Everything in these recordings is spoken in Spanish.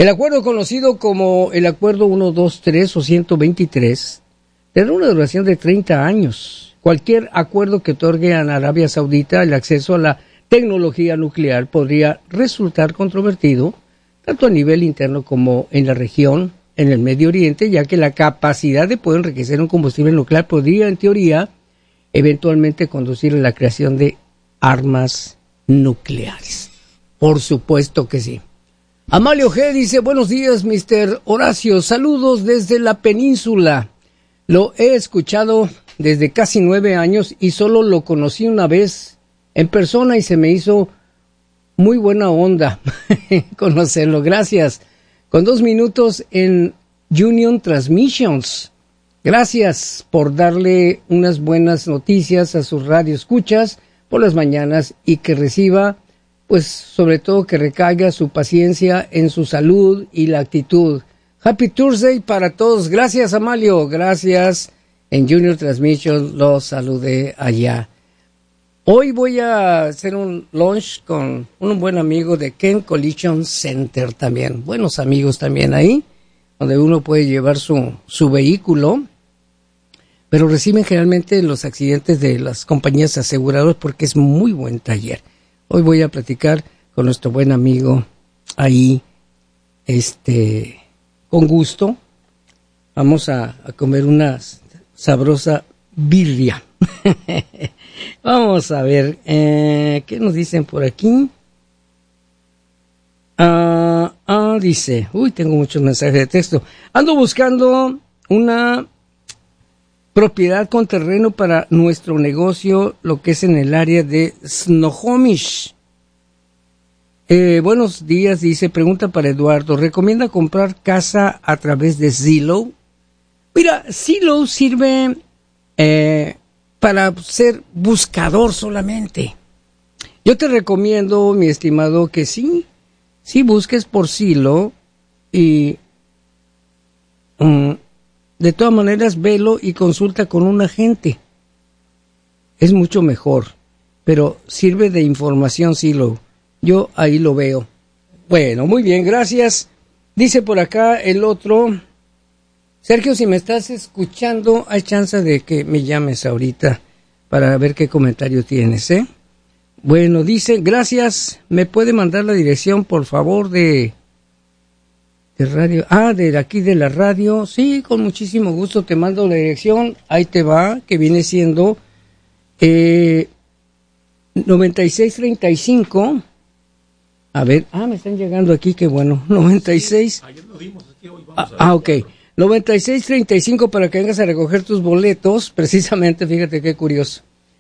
El acuerdo conocido como el Acuerdo 123 o 123 tendrá una duración de 30 años. Cualquier acuerdo que otorgue a Arabia Saudita el acceso a la tecnología nuclear podría resultar controvertido, tanto a nivel interno como en la región, en el Medio Oriente, ya que la capacidad de poder enriquecer un combustible nuclear podría, en teoría, eventualmente conducir a la creación de armas nucleares. Por supuesto que sí. Amalio G. dice, buenos días, Mr. Horacio, saludos desde la península. Lo he escuchado desde casi 9 años y solo lo conocí una vez en persona y se me hizo muy buena onda conocerlo. Gracias. Con 2 minutos en Union Transmissions. Gracias por darle unas buenas noticias a sus radioescuchas por las mañanas y que reciba, pues sobre todo que recaiga su paciencia en su salud y la actitud. Happy Thursday para todos. Gracias, Amalio. Gracias. En Junior Transmission los saludé allá. Hoy voy a hacer un lunch con un buen amigo de Ken Collision Center también. Buenos amigos también ahí, donde uno puede llevar su vehículo. Pero reciben generalmente los accidentes de las compañías aseguradoras porque es muy buen taller. Hoy voy a platicar con nuestro buen amigo ahí, con gusto. Vamos a comer una sabrosa birria. Vamos a ver, ¿qué nos dicen por aquí? Dice, tengo muchos mensajes de texto. Ando buscando una propiedad con terreno para nuestro negocio, lo que es en el área de Snohomish. Buenos días, dice, pregunta para Eduardo, ¿recomienda comprar casa a través de Zillow? Mira, Zillow sirve para ser buscador solamente. Yo te recomiendo, mi estimado, que sí busques por Zillow y de todas maneras velo y consulta con un agente. Es mucho mejor, pero sirve de información Zillow. Yo ahí lo veo. Bueno, muy bien, gracias. Dice por acá el otro, Sergio, si me estás escuchando, hay chance de que me llames ahorita para ver qué comentario tienes, ¿eh? Bueno, dice, gracias, ¿me puede mandar la dirección, por favor, de radio? De aquí de la radio. Sí, con muchísimo gusto te mando la dirección. Ahí te va, que viene siendo 9635. A ver, me están llegando aquí, qué bueno. 96. Ayer lo dimos aquí, hoy vamos a ver. Ok. 9635 para que vengas a recoger tus boletos, precisamente, fíjate qué curioso.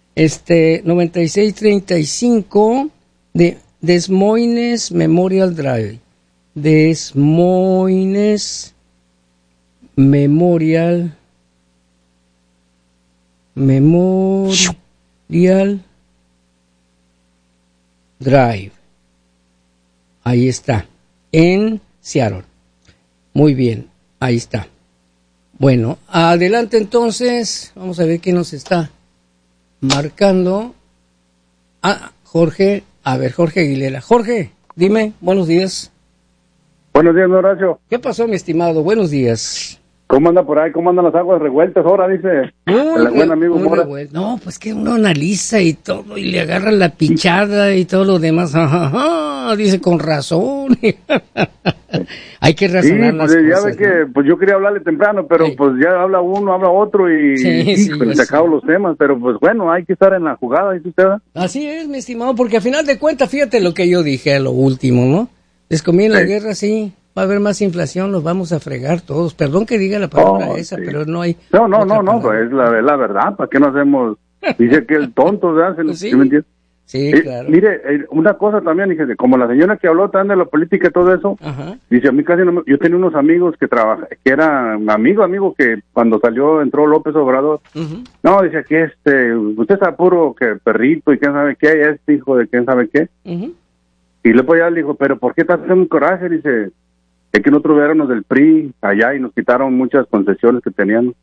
9635 de Des Moines Memorial Drive. Des Moines Memorial Drive. Ahí está, en Seattle. Muy bien, ahí está. Bueno, adelante entonces, vamos a ver quién nos está marcando. Jorge, Jorge Aguilera. Jorge, dime, buenos días. Buenos días, Horacio. ¿Qué pasó, mi estimado? Buenos días. ¿Cómo anda por ahí? ¿Cómo andan las aguas revueltas ahora? Dice el buen amigo Mora. No, pues que uno analiza y todo, y le agarra la pichada y todo lo demás. Dice, con razón. Hay que razonar sí, las ya cosas. ve que, pues yo quería hablarle temprano, pero pues ya habla uno, habla otro y se acaban los temas, pero pues bueno, hay que estar en la jugada, ¿sí usted? Así es, mi estimado, porque al final de cuentas, fíjate lo que yo dije a lo último, ¿no? Les conviene la guerra, sí. Va a haber más inflación, nos vamos a fregar todos. Perdón que diga la palabra esa, pero no hay... No, pues es la verdad, ¿para qué no hacemos? Dice que el tonto, ¿verdad? Sí, ¿sí me entiendes? Sí, claro. Mire, una cosa también, dije, como la señora que habló también de la política y todo eso, dice, a mí casi no yo tenía unos amigos que eran amigo que cuando entró López Obrador, no, dice que usted está puro que perrito y quién sabe qué, hijo de quién sabe qué. Y luego ya le dijo, pero ¿por qué te haces un coraje? Dice, es que nosotros éramos del PRI allá y nos quitaron muchas concesiones que teníamos.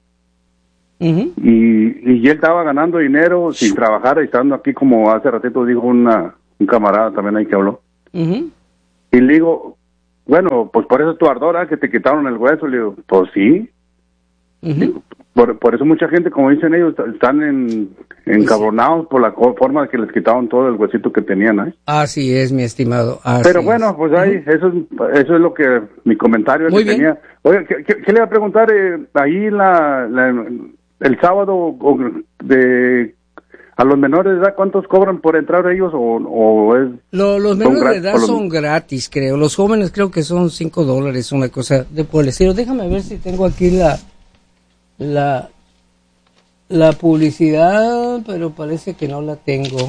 Y él estaba ganando dinero sin trabajar, estando aquí, como hace ratito dijo un camarada también ahí que habló. Y le digo, bueno, pues por eso tu ardor, que te quitaron el hueso. Le digo, pues sí. Uh-huh. Por eso mucha gente, como dicen ellos, están encabronados por la forma que les quitaron todo el huesito que tenían, ¿eh? Así es, mi estimado. Pero bueno, pues ahí, eso es lo que mi comentario que tenía. Oye, ¿qué le iba a preguntar? Ahí el sábado a los menores de edad, ¿cuántos cobran por entrar ellos o es? Los menores de edad son gratis, creo. Los jóvenes creo que son $5, una cosa de por el estilo. Déjame ver si tengo aquí la publicidad, pero parece que no la tengo.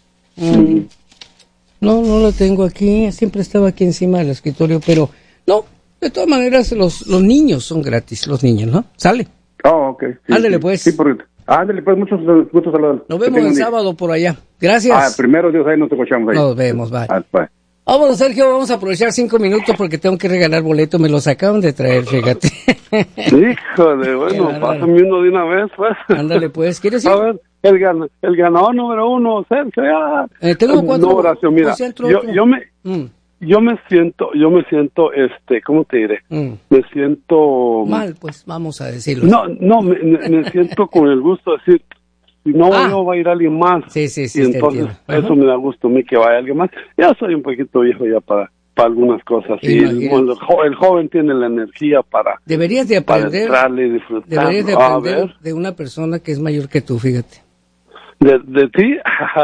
No la tengo aquí. Siempre estaba aquí encima del escritorio, pero no. De todas maneras, los niños son gratis, los niños, ¿no? ¿Sale? Oh, ok. Sí, ándale, pues. Sí, ándale, pues, muchos saludos. Nos vemos el sábado por allá. Gracias. Primero Dios, ahí nos escuchamos ahí. Nos vemos, bye. Bye. Vámonos, Sergio, vamos a aprovechar 5 minutos porque tengo que regalar boleto. Me los acaban de traer, fíjate. Híjole, bueno, pásame uno de una vez, pues. Ándale, pues. ¿Quieres ir? A ver, el ganador número 1, Sergio, ya. Tengo 4. No, Horacio, mira, yo me siento, ¿cómo te diré? Me siento... mal, pues, vamos a decirlo. No, me siento con el gusto de decir, si no yo va a ir alguien más. Sí, y entonces eso me da gusto a mí que vaya alguien más. Ya soy un poquito viejo ya para algunas cosas. Y el joven tiene la energía para... Deberías de aprender. Para entrarle y disfrutar. Deberías de aprender de una persona que es mayor que tú, fíjate. ¿De ti?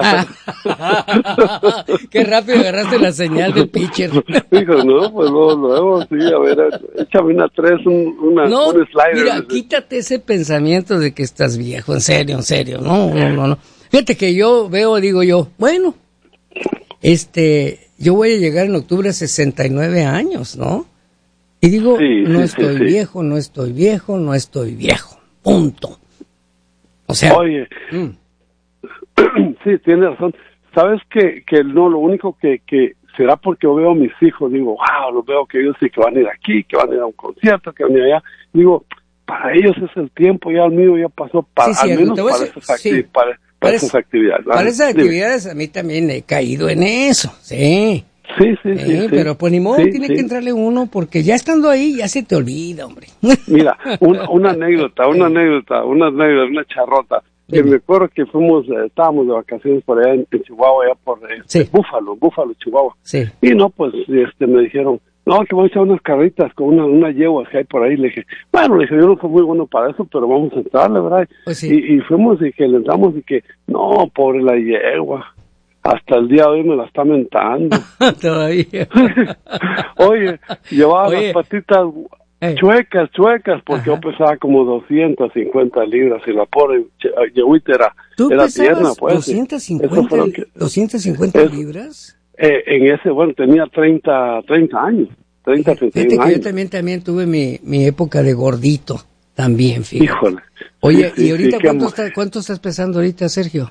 Qué rápido agarraste la señal del pitcher. Dijo, no, pues luego, sí, a ver, échame una 3, un slider. Mira, quítate ese pensamiento de que estás viejo, en serio. No. Fíjate que yo digo yo, bueno, yo voy a llegar en octubre a 69 años, ¿no? Y digo, no estoy viejo, punto. O sea... Oye... Sí, tienes razón. Sabes que no, lo único que será porque yo veo a mis hijos, digo, wow, los veo que ellos sí que van a ir aquí, que van a ir a un concierto, que van a ir allá. Digo, para ellos es el tiempo, ya el mío ya pasó, al menos para esas actividades. Para esas actividades a mí también he caído en eso, sí. Sí. Pero pues ni modo, tiene que entrarle uno porque ya estando ahí ya se te olvida, hombre. Mira, una anécdota, una charrota. Que me acuerdo que estábamos de vacaciones por allá en Chihuahua, allá por Búfalo, Chihuahua. Sí. Y no, pues me dijeron, no, que vamos a echar unas carritas con una yegua que hay por ahí. Le dije, yo no soy muy bueno para eso, pero vamos a entrarle, ¿verdad? Pues sí. Y fuimos y que le entramos y que, no, pobre la yegua. Hasta el día de hoy me la está mentando. Todavía. Oye, llevaba las patitas... Chuecas, porque yo pesaba como 250 libras y la pobre yeguita era tierna, pues. 250 libras. En ese, tenía 30 años, 31 años. Yo también tuve mi época de gordito, también, fíjate. Híjole. Oye, ¿y ahorita cuánto estás pesando ahorita, Sergio?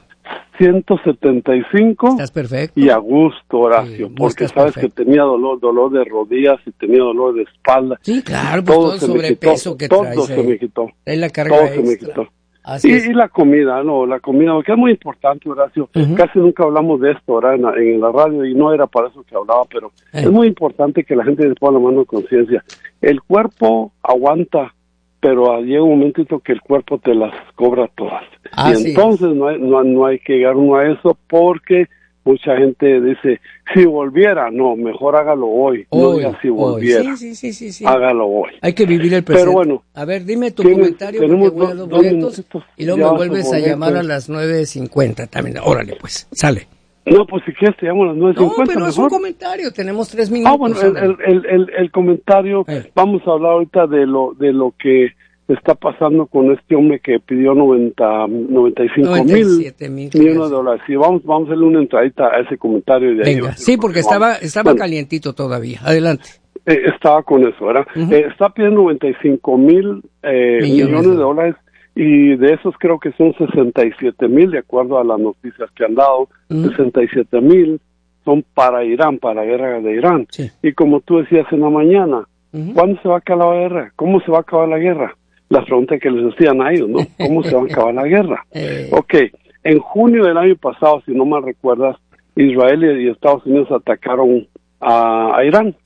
175. Estás perfecto. Y a gusto, Horacio, porque sabes perfecto. Que tenía dolor de rodillas y tenía dolor de espalda. Sí, claro, pues todo el sobrepeso que traes. Todo se me quitó. Ahí la carga todo extra. Se me quitó. Y la comida, porque es muy importante, Horacio. Casi nunca hablamos de esto ahora en la radio y no era para eso que hablaba, pero es muy importante que la gente le ponga la mano de conciencia. El cuerpo aguanta, pero llega un momentito que el cuerpo te las cobra todas. Y entonces no hay que llegar uno a eso porque mucha gente dice, si volviera, no, mejor hágalo hoy. No ya si volviera. Sí. Hágalo hoy. Hay que vivir el presente. Pero bueno. A ver, dime tu comentario porque voy a dos boletos y luego me vuelves a llamar a las 9:50 también. Órale, pues, sale. No, pues si quieres te llamo a las 9:50. No, pero mejor. es un comentario, tenemos 3 minutos. Bueno, el comentario, vamos a hablar ahorita de lo que está pasando con este hombre que pidió 95 mil millones de dólares. Sí, vamos a hacerle una entradita a ese comentario. De venga, ahí, sí, porque estaba calientito todavía. Adelante. Estaba con eso, ¿verdad? Está pidiendo 95 mil millones de dólares. Y de esos creo que son 67 mil, de acuerdo a las noticias que han dado. 67 mil son para Irán, para la guerra de Irán. Sí. Y como tú decías en la mañana, ¿cuándo se va a acabar la guerra? ¿Cómo se va a acabar la guerra? La pregunta que les decían a ellos, ¿no? ¿Cómo se va a acabar la guerra? Ok, en junio del año pasado, si no mal recuerdas, Israel y Estados Unidos atacaron a Irán. Sí.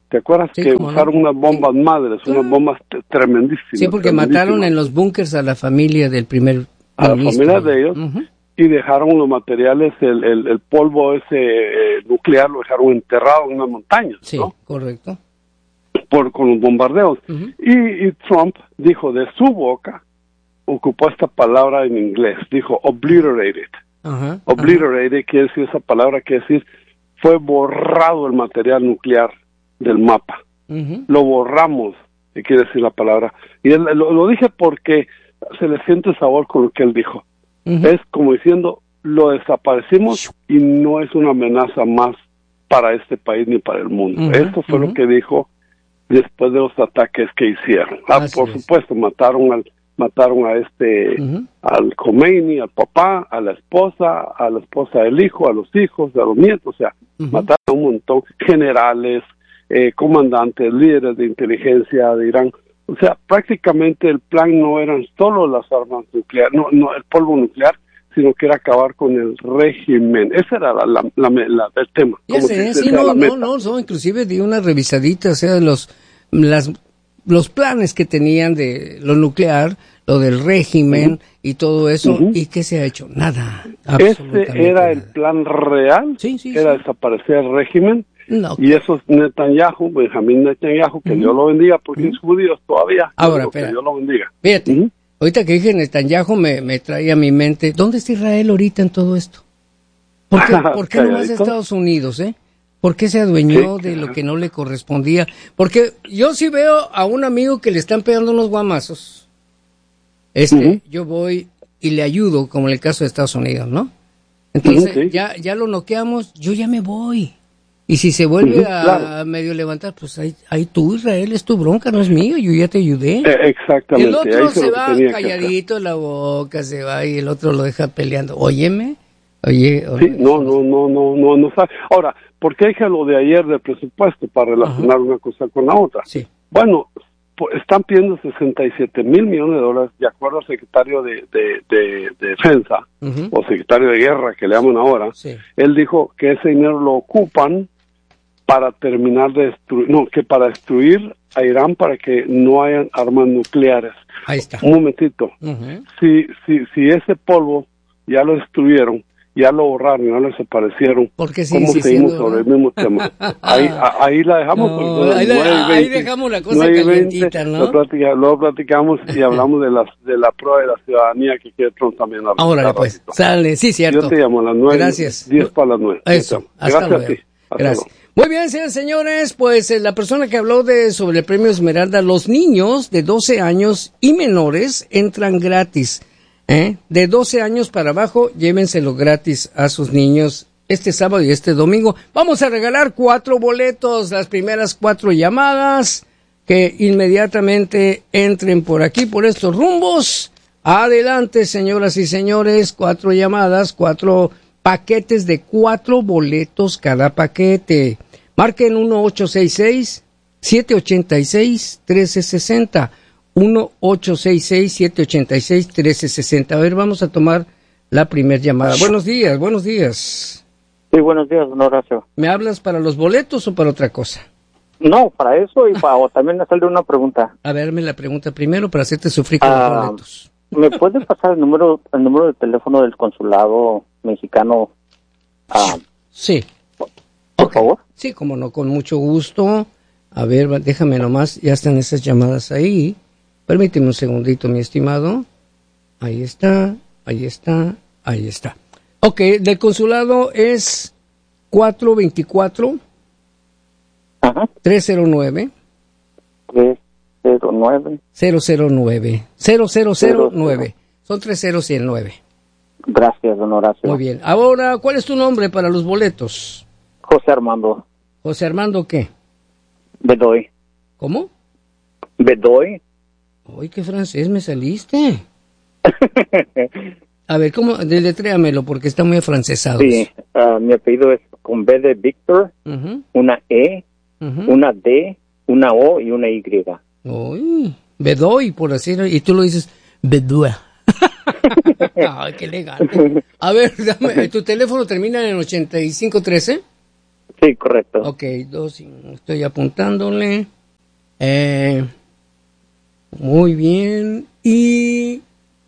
¿Te acuerdas que usaron unas bombas madres, unas bombas tremendísimas? Sí, porque mataron en los búnkers a la familia del primer a ministro. La familia de ellos, y dejaron los materiales, el polvo ese nuclear, lo dejaron enterrado en una montaña. Sí, ¿no? Correcto. Con los bombardeos. Y Trump dijo de su boca, ocupó esta palabra en inglés, dijo obliterated. Obliterated quiere decir, esa palabra quiere decir, fue borrado el material nuclear del mapa. Lo borramos, quiere decir la palabra. Y él, lo dije porque se le siente sabor con lo que él dijo. Es como diciendo, lo desaparecimos y no es una amenaza más para este país ni para el mundo. Esto fue lo que dijo después de los ataques que hicieron. Por supuesto, mataron a al Khomeini, al papá, a la esposa del hijo, a los hijos, a los nietos, o sea, mataron a un montón, generales, comandantes, líderes de inteligencia de Irán. O sea, prácticamente el plan no eran solo las armas nucleares, no el polvo nuclear, sino que era acabar con el régimen. Ese era el tema. Ya sé, sí, no, inclusive di una revisadita, o sea, los planes que tenían de lo nuclear, lo del régimen y todo eso, ¿y qué se ha hecho? Nada. Ese era el plan real, era desaparecer el régimen. No, y esos Netanyahu, Benjamín Netanyahu, que Dios lo bendiga, porque es judío todavía. Ahora, que Dios lo bendiga. Fíjate, ahorita que dije Netanyahu me trae a mi mente, ¿dónde está Israel ahorita en todo esto? ¿Por qué no más Estados Unidos, ¿Por qué se adueñó de lo que no le correspondía? Porque yo sí veo a un amigo que le están pegando unos guamazos. Yo voy y le ayudo, como en el caso de Estados Unidos, ¿no? Entonces, ya lo noqueamos, yo ya me voy. Y si se vuelve a medio levantar, pues ahí tú, Israel, es tu bronca, no es mío, yo ya te ayudé. Exactamente. El otro se va calladito, la boca se va y el otro lo deja peleando. Óyeme, oye. Sí, no sabe. Ahora, ¿por qué dije lo de ayer del presupuesto para relacionar una cosa con la otra? Sí. Bueno, están pidiendo $67 mil millones, de acuerdo al secretario de Defensa, o secretario de Guerra, que le llaman ahora. Sí. Él dijo que ese dinero lo ocupan para terminar de para destruir a Irán, para que no hayan armas nucleares. Ahí está. Un momentito. Si ese polvo ya lo destruyeron, ya lo borraron, ya lo desaparecieron. ¿Por qué ¿Cómo seguimos sobre el mismo tema? Ahí la dejamos. Ahí dejamos la cosa calientita, ¿no? Luego platicamos y hablamos de la prueba de la ciudadanía que quiere Trump también hablar. Ahora pues, sale, sí, cierto. Yo te llamo a las 9. Gracias. 10 para las 9. Eso, gracias a ti. Gracias. Muy bien, señores, pues la persona que habló sobre el premio Esmeralda, los niños de 12 años y menores entran gratis. De 12 años para abajo, llévenselo gratis a sus niños este sábado y este domingo. Vamos a regalar 4 boletos, las primeras 4 llamadas que inmediatamente entren por aquí, por estos rumbos. Adelante, señoras y señores, 4 llamadas, 4 paquetes de 4 boletos cada paquete. Marquen 1-866-786-1360. 1-866-786-1360. A ver, vamos a tomar la primera llamada. Buenos días. Sí, buenos días, don Horacio. ¿Me hablas para los boletos o para otra cosa? No, para eso y también hacerle una pregunta. A verme la pregunta primero para hacerte sufrir con los boletos. ¿Me puede pasar el número de teléfono del consulado mexicano? Sí. Por favor. Sí, como no, con mucho gusto. A ver, déjame nomás, ya están esas llamadas ahí. Permíteme un segundito, mi estimado. Ahí está. Ok, del consulado es 424 309 009 Son 3 ceros y el 9. Gracias, don Horacio. Muy bien. Ahora, ¿cuál es tu nombre para los boletos? José Armando. ¿José Armando qué? Bedoy. ¿Cómo? Bedoy. Uy, qué francés me saliste. A ver, ¿cómo? Deletréamelo porque está muy afrancesado. Sí, mi apellido es con B de Víctor, una E, una D, una O y una Y. Uy, Bedoy, por decirlo, y tú lo dices Bedoy. Ay, qué elegante. A ver, dame, ¿tu teléfono termina en 8513? Sí, correcto. Ok, 2, estoy apuntándole. Muy bien. Y...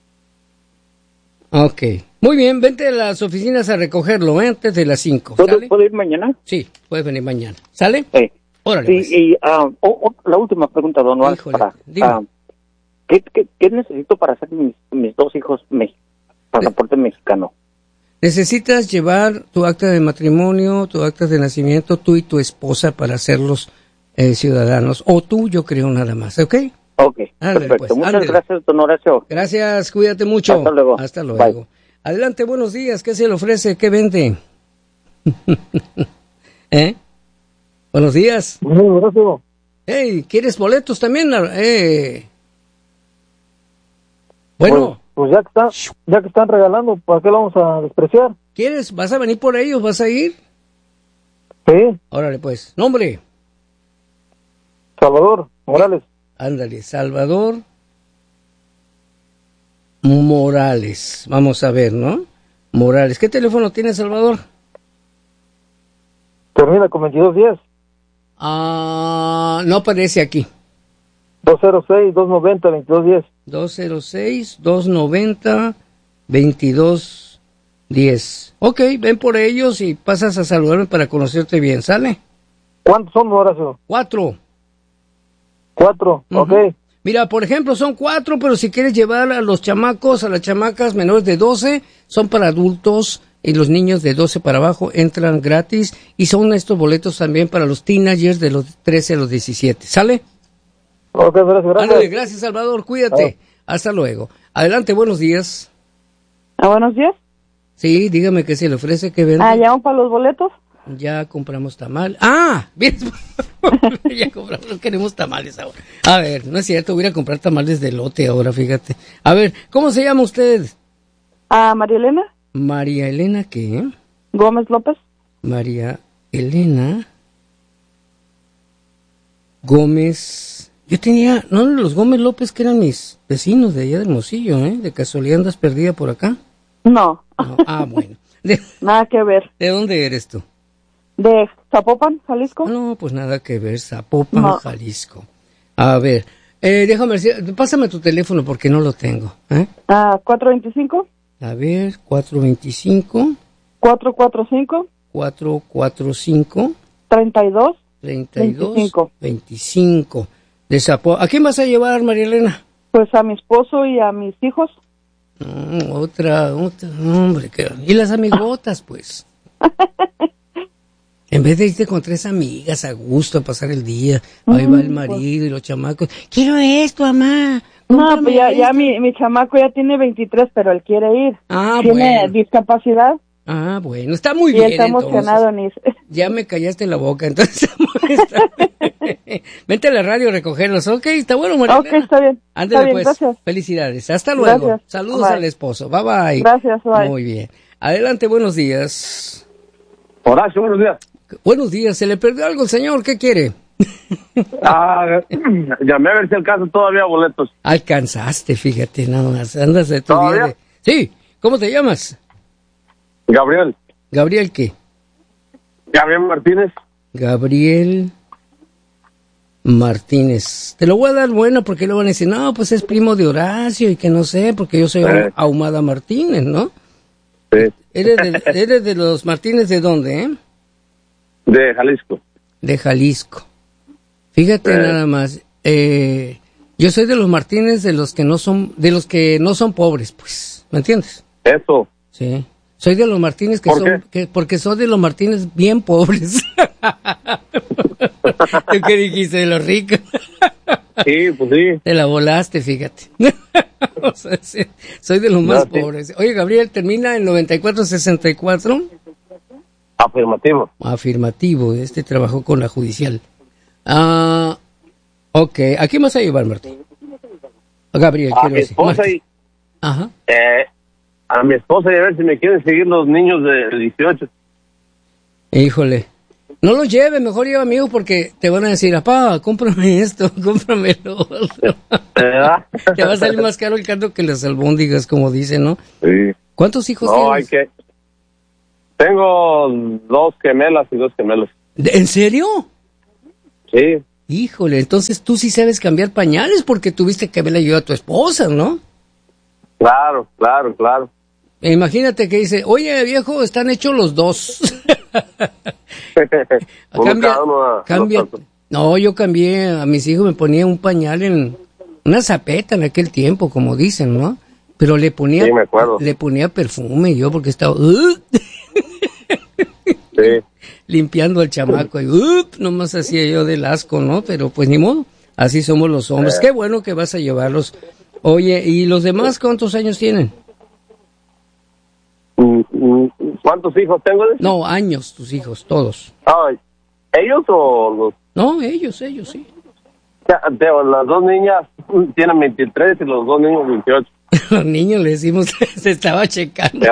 Ok. Muy bien, vente a las oficinas a recogerlo, antes de las 5. ¿Puedo ir mañana? Sí, puedes venir mañana. ¿Sale? Sí. Órale, Sí, pues. y la última pregunta, don Juan. ¿Qué necesito para hacer mis 2 hijos pasaporte mexicano? Necesitas llevar tu acta de matrimonio, tu acta de nacimiento, tú y tu esposa para hacerlos ciudadanos. O tú, yo creo, nada más, ¿ok? Ok, perfecto. Pues, muchas gracias, don Horacio. Gracias, cuídate mucho. Hasta luego. Hasta luego. Bye. Adelante, buenos días. ¿Qué se le ofrece? ¿Qué vende? Buenos días. Muy gracias. Hey, ¿quieres boletos también? Bueno. Pues ya que están regalando, ¿para qué lo vamos a despreciar? ¿Quieres? ¿Vas a venir por ellos? ¿Vas a ir? Sí. Órale, pues. ¿Nombre? Salvador Morales. Ándale, Salvador Morales. Vamos a ver, ¿no? Morales. ¿Qué teléfono tiene, Salvador? Termina con 2210. No aparece aquí. 206-290-2210. 206-290-2210. Ok, ven por ellos y pasas a saludarme para conocerte bien, ¿sale? ¿Cuántos son, Horacio? 4. 4, ok. Mira, por ejemplo, son 4, pero si quieres llevar a los chamacos, a las chamacas menores de 12, son para adultos, y los niños de 12 para abajo entran gratis, y son estos boletos también para los teenagers de los 13 a los 17, ¿sale? Ok, gracias. Ándale, gracias, Salvador, cuídate. Hasta luego. Adelante, buenos días. Buenos días. Sí, dígame qué se le ofrece, qué vende. ¿Ya van para los boletos? Ya compramos tamal. Bien. Ya compramos, queremos tamales ahora. A ver, no es cierto, voy a ir a comprar tamales de lote ahora, fíjate. A ver, ¿cómo se llama usted? María Elena. María Elena, ¿qué? Gómez López. María Elena Gómez. Yo tenía, no, los Gómez López que eran mis vecinos de allá de Hermosillo, de casualidad andas perdida por acá. No. Bueno. Nada que ver. ¿De dónde eres tú? De Zapopan, Jalisco. No, pues nada que ver, Zapopan, Jalisco. A ver, déjame decir, pásame tu teléfono porque no lo tengo. 425. A ver, 425. 445. 445. 32. 25. De Zapopan. ¿A quién vas a llevar, María Elena? Pues a mi esposo y a mis hijos. Otra, hombre, y las amigotas, pues. En vez de irte con 3 amigas a gusto a pasar el día, ahí va el marido y los chamacos. Quiero esto, mamá. No, pues ya mi chamaco ya tiene 23, pero él quiere ir. Tiene discapacidad. Bueno, está muy bien. Y está emocionado, Ya me callaste la boca, entonces. Vente a la radio a recogerlos. Ok, está bueno, María Elena. Ok, está bien. Ándale, pues. Gracias. Felicidades. Hasta luego. Gracias. Saludos al esposo. Bye, bye. Gracias, bye. Muy bien. Adelante, buenos días. Horacio, buenos días. Buenos días. ¿Se le perdió algo al señor? ¿Qué quiere? Llamé a ver si alcanzo todavía boletos. Alcanzaste, fíjate, nada más. Andas de tu día. Sí. ¿Cómo te llamas? Gabriel. ¿Gabriel qué? Gabriel Martínez. Gabriel Martínez. Te lo voy a dar bueno porque luego van a decir, no, pues es primo de Horacio y que no sé, porque yo soy Ahumada Martínez, ¿no? Sí. ¿Eres de los Martínez de dónde, De Jalisco. De Jalisco. Fíjate nada más. Yo soy de los Martínez de los que no son pobres, pues. ¿Me entiendes? Eso. Sí. Soy de los Martínez porque soy de los Martínez bien pobres. ¿Tú qué dijiste de los ricos? Sí, pues sí. Te la volaste, fíjate. O sea, sí, soy de los más pobres. Oye, Gabriel, termina en 9464. Afirmativo. Trabajó con la judicial. Ok. ¿A quién vas a llevar, Martín? A Gabriel, quiero decir. Ajá. A mi esposa y a ver si me quieren seguir los niños de 18. Híjole. No los lleves, mejor lleva amigos porque te van a decir, papá, cómprame esto, cómprame lo otro. Te va a salir más caro el caldo que las albóndigas, como dicen, ¿no? Sí. ¿Cuántos hijos tienes? Tengo 2 gemelas y 2 gemelos. ¿En serio? Sí. Híjole, entonces tú sí sabes cambiar pañales porque tuviste que haberle ayudado a tu esposa, ¿no? Claro. Imagínate que dice, oye, viejo, están hechos los dos. Cambia. No, yo cambié, a mis hijos me ponía un pañal en una zapeta en aquel tiempo, como dicen, ¿no? Pero le ponía, sí, me acuerdo. Le ponía perfume yo porque estaba sí. limpiando al chamaco y nomás hacía yo del asco, ¿no? Pero pues ni modo, así somos los hombres. Qué bueno que vas a llevarlos. Oye, ¿y los demás cuántos años tienen? ¿Cuántos hijos tengo? No, años, tus hijos, todos. ¿Ellos o los...? No, ellos, sí. Las dos niñas tienen 23 y los dos niños 28. Los niños le decimos, se estaba checando.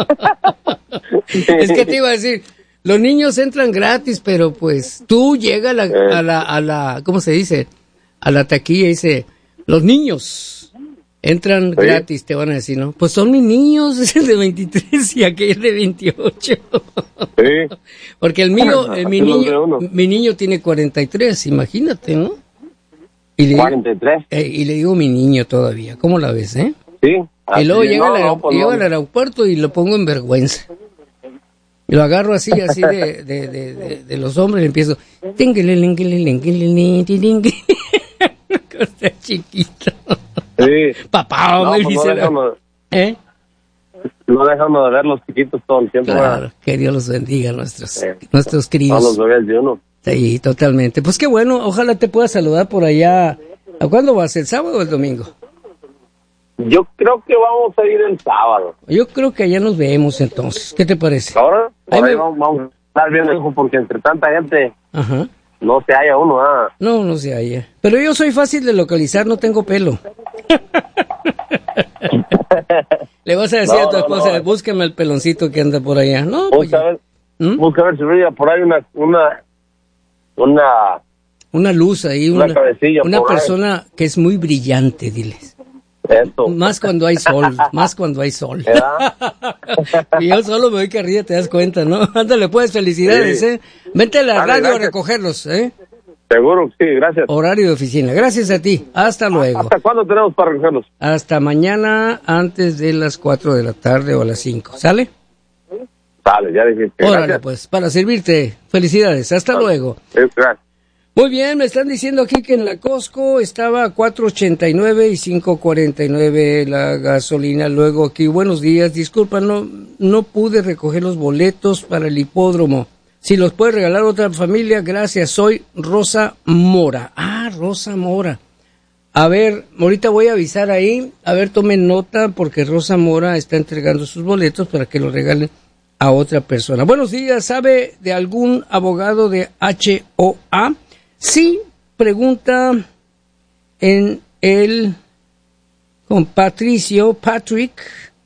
Es que te iba a decir, los niños entran gratis, pero pues tú llegas a la ¿cómo se dice? A la taquilla y dice, los niños entran gratis, te van a decir, ¿no? Pues son mis niños, es el de 23 y aquel de 28. Sí. Porque mi niño tiene 43, imagínate, ¿no? Y le 43. Y le digo mi niño todavía, ¿cómo la ves, eh? Sí. Y luego llega al aeropuerto y lo pongo en vergüenza. Y lo agarro así de los hombres y empiezo. Está chiquito. Sí. Papá, no, me pues dice. No dejamos de ver los chiquitos todo el tiempo. Claro, que Dios los bendiga, nuestros críos. A los bebés de uno. Sí, totalmente. Pues qué bueno, ojalá te pueda saludar por allá. ¿A cuándo vas? ¿El sábado o el domingo? Yo creo que vamos a ir el sábado. Yo creo que allá nos vemos entonces. ¿Qué te parece? Ahora vamos a estar bien, hijo, porque entre tanta gente no se halla uno. No se halla. Pero yo soy fácil de localizar, no tengo pelo. Le vas a decir a tu esposa, búscame el peloncito que anda por allá. No, pues busca ver si brilla por ahí una luz ahí, una persona que es muy brillante, diles. Eso. Más cuando hay sol. Y yo solo me voy que arriba, te das cuenta, ¿no? Ándale, pues, felicidades, sí. Vente a la radio gracias. a recogerlos, Seguro, sí, gracias. Horario de oficina. Gracias a ti. Hasta luego. ¿Hasta cuándo tenemos para recogerlos? Hasta mañana antes de las 4 de la tarde o a las 5. ¿Sale? Sale, ya dijiste. Órale, gracias. pues, para servirte. Felicidades. Hasta luego. Gracias. Muy bien, me están diciendo aquí que en la Costco estaba a 4.89 y 5.49 la gasolina. Luego aquí, buenos días, disculpa, no pude recoger los boletos para el hipódromo. Si los puede regalar otra familia, gracias. Soy Rosa Mora. Rosa Mora. A ver, ahorita voy a avisar ahí. A ver, tomen nota porque Rosa Mora está entregando sus boletos para que los regalen a otra persona. Buenos días, ¿sabe de algún abogado de HOA? Sí, pregunta con Patrick,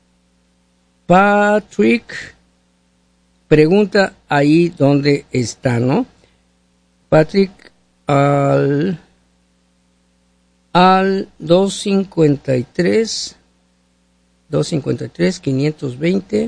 pregunta ahí donde está, ¿no? Patrick al 253 520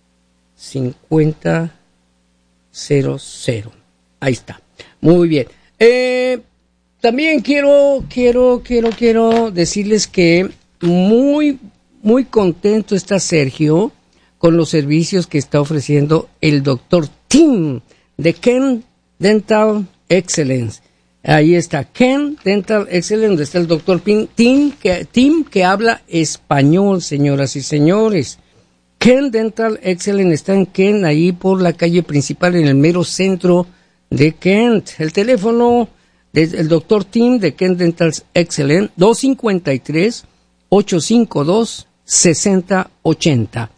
5000. Ahí está. Muy bien. También quiero decirles que muy contento está Sergio con los servicios que está ofreciendo el doctor Tim de Ken Dental Excellence. Ahí está Ken Dental Excellence, donde está el doctor Tim que habla español, señoras y señores. Ken Dental Excellence está en Ken, ahí por la calle principal, en el mero centro de Kent. El teléfono del doctor Tim de Kent Dental Excellence, 253-852-6080.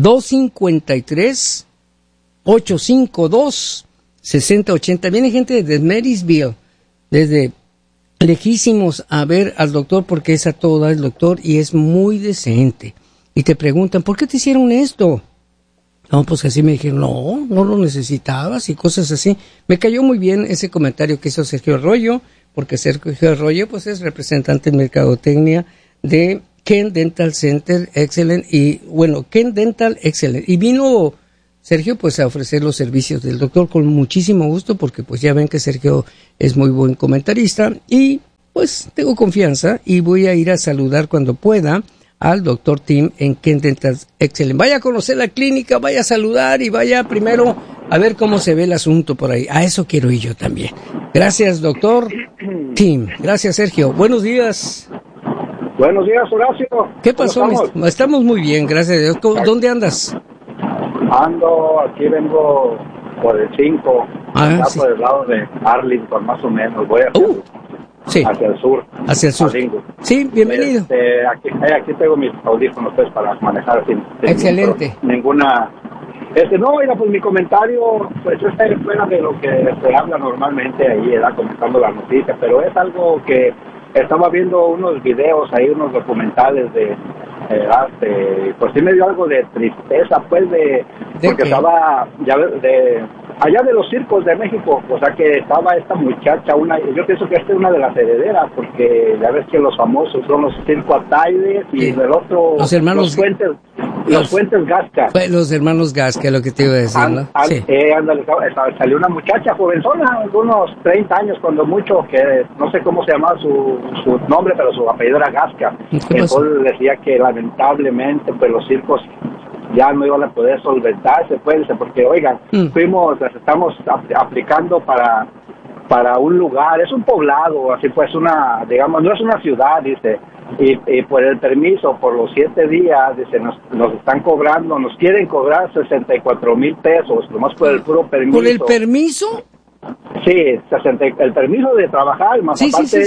253-852-6080. Viene gente desde Marysville, desde lejísimos a ver al doctor porque es a toda el doctor y es muy decente. Y te preguntan, ¿por qué te hicieron esto? No, pues así me dijeron, no lo necesitabas y cosas así. Me cayó muy bien ese comentario que hizo Sergio Arroyo, porque Sergio Arroyo pues es representante en mercadotecnia de Ken Dental Center Excellent y bueno, Ken Dental Excellent. Y vino Sergio, pues a ofrecer los servicios del doctor con muchísimo gusto, porque pues ya ven que Sergio es muy buen comentarista y pues tengo confianza y voy a ir a saludar cuando pueda al doctor Tim en Kent Dental Excellence. Vaya a conocer la clínica, vaya a saludar y vaya primero a ver cómo se ve el asunto por ahí. A eso quiero ir yo también. Gracias, doctor Tim. Gracias, Sergio. Buenos días. Buenos días, Horacio. ¿Qué pasó? Estamos muy bien, gracias a Dios. ¿Dónde andas? Ando, aquí vengo por el 5, sí. Por el lado de Arlington, más o menos. Voy hacia el sur. Hacia el sur. Sí, bienvenido. Aquí tengo mis audífonos pues para manejar sin excelente. Ninguna... pues mi comentario, pues está fuera de lo que se habla normalmente ahí, comentando la noticia, pero es algo que estaba viendo unos videos ahí, unos documentales pues sí me dio algo de tristeza, pues, porque estaba, allá de los circos de México, o sea que estaba esta muchacha, yo pienso que esta es una de las herederas, porque ya ves que los famosos son los Circo Ataides y el otro, los hermanos los Fuentes Gasca. Los hermanos Gasca, lo que te iba a decir, ¿no? Sí. Salió una muchacha jovenzona, unos 30 años cuando mucho, que no sé cómo se llamaba su nombre, pero su apellido era Gasca. Entonces decía que lamentablemente pues los circos ya no iban a poder solventarse, pues, porque oigan, estamos aplicando para un lugar, es un poblado, así pues digamos, no es una ciudad, dice, y por el permiso, por los 7 días, dice, nos están cobrando, nos quieren cobrar 64,000 pesos, nomás por el puro permiso. ¿Por el permiso? Sí, el permiso de trabajar, más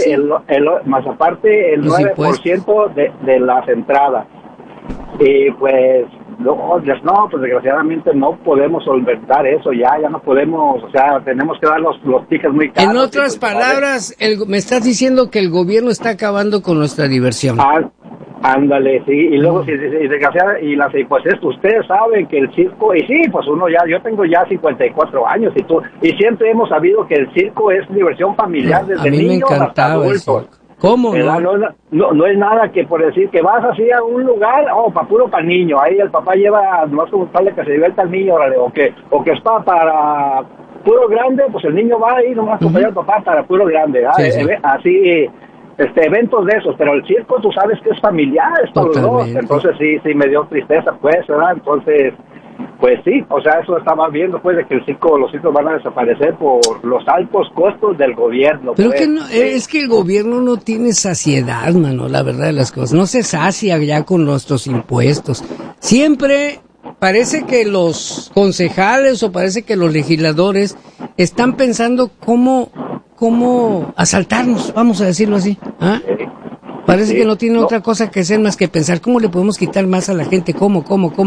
aparte el 9% de las entradas. Y pues pues desgraciadamente no podemos solventar eso, ya no podemos, o sea, tenemos que dar los tickets muy caros. En otras palabras, me estás diciendo que el gobierno está acabando con nuestra diversión. Ándale, sí, y luego pues ustedes saben que el circo, y sí, pues yo tengo ya 54 años y siempre hemos sabido que el circo es diversión familiar desde niños hasta adultos. ¿Cómo? No es nada que por decir que vas así a un lugar, para niño, ahí el papá lleva, nomás como tal que se divierta el niño, o que es para puro grande, pues el niño va ahí nomás acompañar al papá para puro grande, así, eventos de esos, pero el circo tú sabes que es familiar, es para los dos, entonces sí me dio tristeza, pues, ¿verdad? Entonces, pues sí, o sea, eso estaba viendo, pues, de que los circos van a desaparecer por los altos costos del gobierno. Pero pues. que no, es que el gobierno no tiene saciedad, mano, la verdad de las cosas. No se sacia ya con nuestros impuestos. Siempre parece que los concejales o parece que los legisladores están pensando cómo asaltarnos, vamos a decirlo así. Parece que no tiene otra cosa que hacer más que pensar cómo le podemos quitar más a la gente, cómo,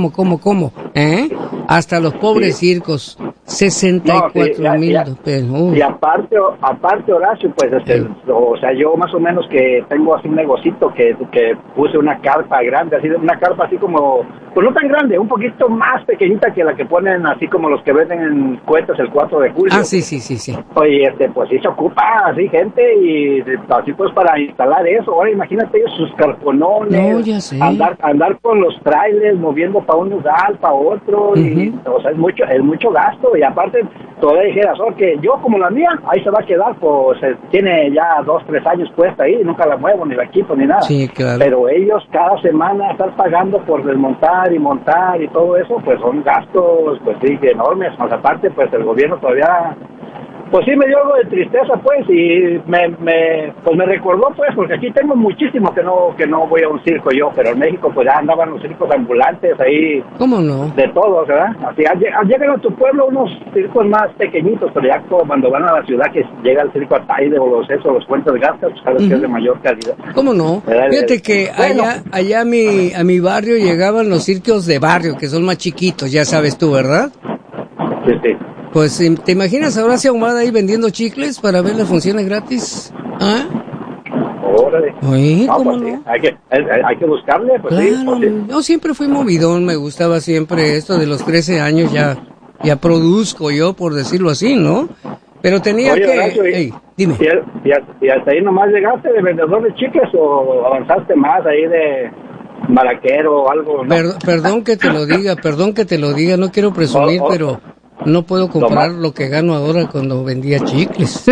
hasta los pobres circos, 64,000 pesos. Y aparte, Horacio, pues, o sea, yo más o menos que tengo así un negocito que puse una carpa grande, una carpa así como, pues no tan grande, un poquito más pequeñita que la que ponen así como los que venden en cohetes el 4 de julio. Sí. Oye, pues sí se ocupa así gente y así pues para instalar eso. Ahora imagínate ellos sus carponones, no, ya sé. andar con los trailers moviendo para un lugar, para otro, y o sea, es mucho gasto, y aparte todavía dijeras, que yo como la mía, ahí se va a quedar, pues tiene ya 2-3 años puesta ahí, nunca la muevo, ni la quito, ni nada. Sí, claro. Pero ellos cada semana están pagando por desmontar y montar y todo eso, pues son gastos, pues sí, enormes, más aparte, pues el gobierno todavía... Pues sí me dio algo de tristeza, pues, y me recordó, pues, porque aquí tengo muchísimo que no voy a un circo yo, pero en México, pues, ya andaban los circos ambulantes ahí. ¿Cómo no? De todos, ¿verdad? Así, llegan a tu pueblo unos circos más pequeñitos, pero ya cuando van a la ciudad, que llega el circo Ataide o los Fuentes Gasca, pues, sabes que es de mayor calidad. ¿Cómo no? Fíjate que allá a mi barrio llegaban los circos de barrio, que son más chiquitos, ya sabes tú, ¿verdad? Sí. Pues, ¿te imaginas ahora si Ahumada ahí vendiendo chicles para ver las funciones gratis? Órale. Oye, ¿cómo pues, no? Sí. Hay que buscarle, pues claro, sí. Yo siempre fui movidón, me gustaba siempre esto de los 13 años, ya produzco yo, por decirlo así, ¿no? Pero tenía dime. ¿Y hasta ahí nomás llegaste de vendedor de chicles o avanzaste más ahí maraquero o algo. ¿No? Perdón que te lo diga, no quiero presumir, pero no puedo comparar lo que gano ahora cuando vendía chicles.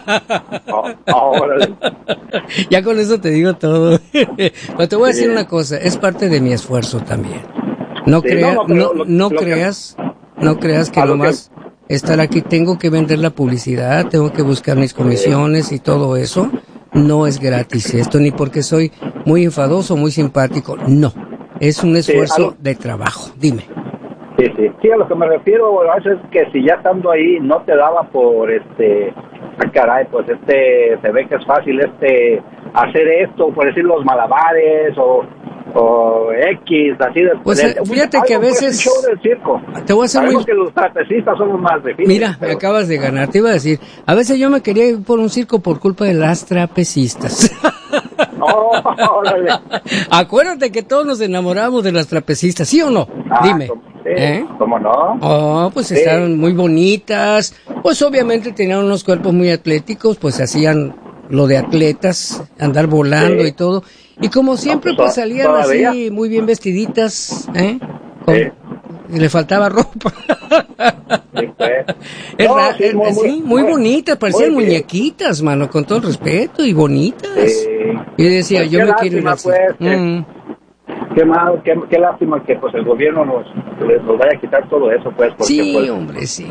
Ya con eso te digo todo. Pero te voy a decir una cosa, es parte de mi esfuerzo también. No creas que nomás estar aquí tengo que vender la publicidad, tengo que buscar mis comisiones y todo eso. No es gratis esto, ni porque soy muy enfadoso, muy simpático. No, es un esfuerzo de trabajo. Dime. Sí, a lo que me refiero es que si ya estando ahí no te daba por caray, pues se ve que es fácil hacer esto, por decir los malabares o X, así de... Pues fíjate que a veces... show del circo. Te voy a hacer Sabemos que los trapecistas son los más difíciles. Mira, me acabas de ganar, te iba a decir, a veces yo me quería ir por un circo por culpa de las trapecistas. Acuérdate que todos nos enamoramos de las trapecistas, ¿sí o no? Dime. ¿Cómo no? Pues estaban muy bonitas, pues obviamente tenían unos cuerpos muy atléticos, pues hacían lo de atletas, andar volando y todo. Y como siempre, pues salían ¿todavía? Así, muy bien vestiditas, y le faltaba ropa. Muy bonitas, parecían muñequitas, mano, con todo el respeto, y bonitas. Y decía, pues yo me quiero ir así. Qué lástima que pues el gobierno nos vaya a quitar todo eso, pues. Porque, sí, pues, hombre, sí.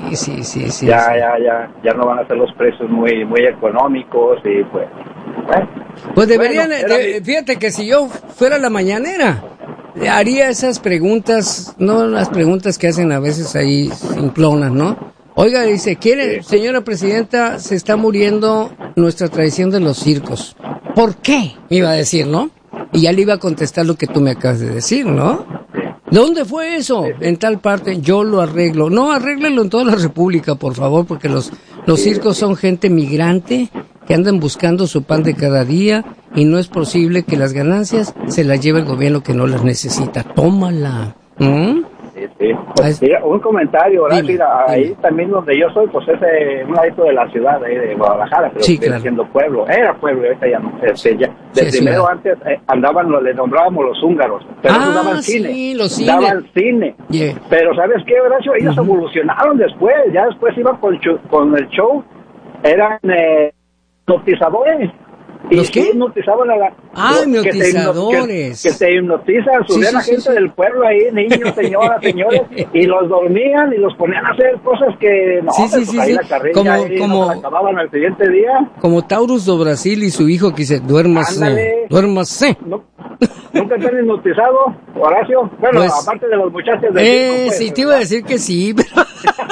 Ya no van a ser los precios muy económicos y pues... Pues deberían, fíjate que si yo fuera la mañanera, haría esas preguntas, no las preguntas que hacen a veces ahí simplonas, ¿no? Oiga, dice, señora presidenta, se está muriendo nuestra tradición de los circos. ¿Por qué? Me iba a decir, ¿no? Y ya le iba a contestar lo que tú me acabas de decir, ¿no? ¿Dónde fue eso? En tal parte, yo lo arreglo. No, arréglelo en toda la República, por favor, porque los circos son gente migrante que andan buscando su pan de cada día y no es posible que las ganancias se las lleve el gobierno que no las necesita. Tómala. Mira, un comentario, ahí también donde yo soy, pues es un ladito de la ciudad de Guadalajara, pero sigue siendo pueblo, era pueblo, ahorita ya no, primero antes le nombrábamos los húngaros, pero daban cine, daban cine, pero ¿sabes qué, Horacio? Ellos evolucionaron después, ya después iban con el show, eran hipnotizadores. ¿Los qué? Hipnotizaban hipnotizadores. Que te hipnotizan, subían a gente del pueblo ahí, niños, señoras, señores, y los dormían y los ponían a hacer cosas que ahí la carrilla como acababan al siguiente día. Como Taurus do Brasil y su hijo que dice, duérmase. ¿Nunca te han hipnotizado, Horacio? Bueno, pues, aparte de los muchachos del circo, pues, sí, te iba a decir que sí, pero...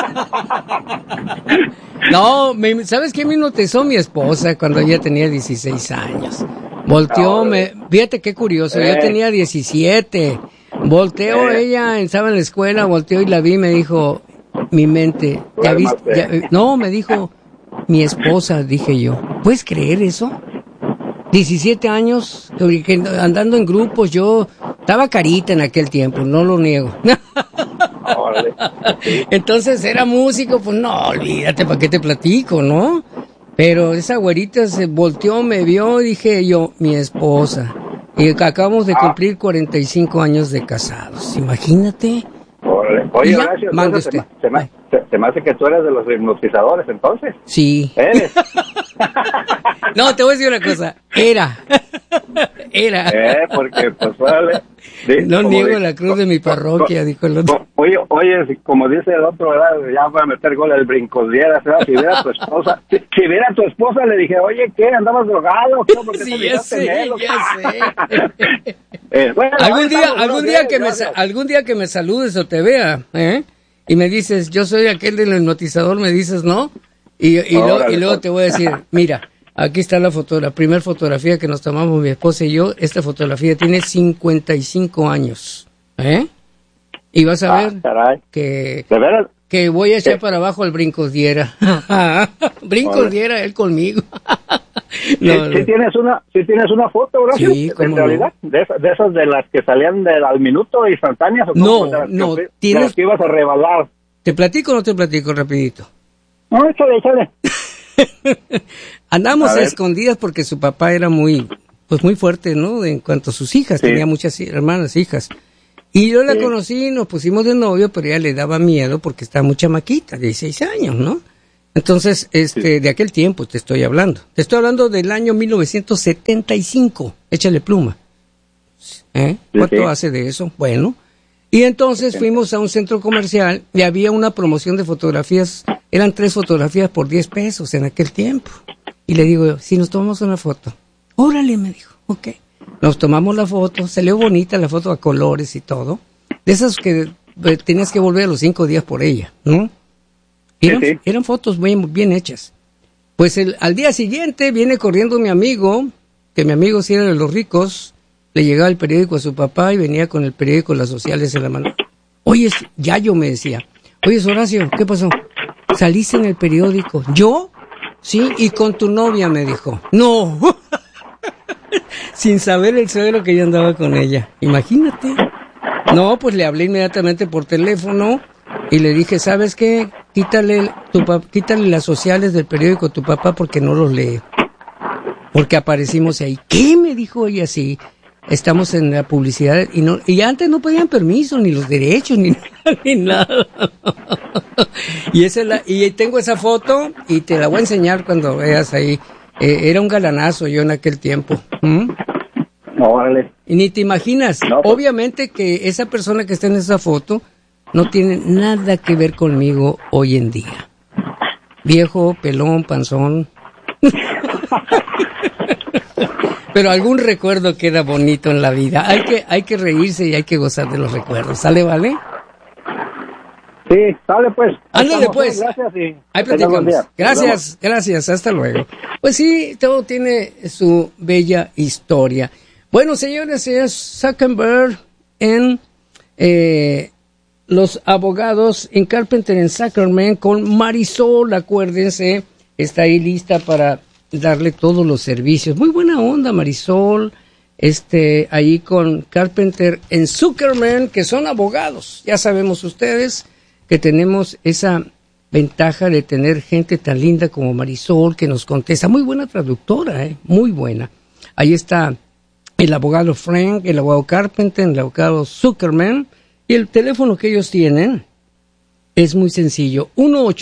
No, ¿sabes qué me hipnotizó mi esposa cuando ella tenía 16 años? Volteó, fíjate qué curioso, yo tenía 17, volteó ella, estaba en la escuela, volteó y la vi y me dijo, mi mente, me dijo, mi esposa, dije yo, ¿puedes creer eso? 17 años, andando en grupos, yo estaba carita en aquel tiempo, no lo niego. Entonces era músico, pues no, olvídate, ¿para qué te platico, no? Pero esa güerita se volteó, me vio, dije yo, mi esposa. Y acabamos de cumplir 45 años de casados, imagínate. Oye, Horacio, se me hace que tú eres de los hipnotizadores, entonces. Sí. ¿Eres? No, te voy a decir una cosa. Era. Porque, pues, vale. Sí, no niego la cruz de mi parroquia, dijo el otro. Oye, como dice el otro, ¿verdad? Ya va a meter gol el brincosdiera, ¿verdad? Si viera a tu esposa, le dije, oye, ¿qué? ¿Andabas drogado? ¿Por qué ya sé. Bueno, algún día que me saludes o te vea, y me dices, yo soy aquel del hipnotizador, me dices, ¿no? Y luego te voy a decir, mira, aquí está la primera fotografía que nos tomamos mi esposa y yo. Esta fotografía tiene 55 años, y vas a ver que voy a echar para abajo al brincosdiera. Brincosdiera, él conmigo. Si tienes una foto, Horacio, en realidad, de esas de las que salían al minuto instantáneas, no, tienes que ibas a rebalar. ¿Te platico o no te platico rapidito? No, échale. Andamos a escondidas porque su papá era muy pues muy fuerte, ¿no? En cuanto a sus hijas, tenía muchas hermanas, hijas. Y yo la conocí, nos pusimos de novio, pero ella le daba miedo porque estaba muy chamaquita, 16 años, ¿no? Entonces, de aquel tiempo te estoy hablando. Te estoy hablando del año 1975. Échale pluma. ¿Cuánto hace de eso? Bueno. Y entonces fuimos a un centro comercial y había una promoción de fotografías. Eran 3 fotografías por 10 pesos en aquel tiempo. Y le digo, si nos tomamos una foto. Órale, me dijo. Ok. Nos tomamos la foto. Salió bonita la foto a colores y todo. De esas que tenías que volver a los 5 días por ella, ¿no? Eran fotos bien hechas. Pues al día siguiente viene corriendo mi amigo, que mi amigo sí era de los ricos, le llegaba el periódico a su papá y venía con el periódico Las Sociales en la mano. Oye, Yayo me decía, oye, Horacio, ¿qué pasó? ¿Saliste en el periódico? ¿Yo? Sí, y con tu novia, me dijo. No, sin saber el suelo que yo andaba con ella. Imagínate. No, pues le hablé inmediatamente por teléfono y le dije, ¿sabes qué? Quítale las sociales del periódico a tu papá porque no los lee. Porque aparecimos ahí. ¿Qué? Me dijo ella, sí. Estamos en la publicidad y antes no pedían permiso, ni los derechos, ni nada. Y tengo esa foto y te la voy a enseñar cuando veas ahí. Era un galanazo yo en aquel tiempo. Órale. Y ni te imaginas. No, pues. Obviamente que esa persona que está en esa foto no tiene nada que ver conmigo hoy en día. Viejo, pelón, panzón. Pero algún recuerdo queda bonito en la vida. Hay que reírse y hay que gozar de los recuerdos. ¿Sale, vale? Sí, sale pues. Ándale pues. Gracias y ahí platicamos. Gracias, hasta luego. Pues sí, todo tiene su bella historia. Bueno, señores, es Zuckerberg en los abogados en Carpenter en Sacramento con Marisol, acuérdense, está ahí lista para darle todos los servicios. Muy buena onda, Marisol, ahí con Carpenter en Zuckerman, que son abogados. Ya sabemos ustedes que tenemos esa ventaja de tener gente tan linda como Marisol que nos contesta. Muy buena traductora, muy buena. Ahí está el abogado Frank, el abogado Carpenter, el abogado Zuckerman, y el teléfono que ellos tienen es muy sencillo,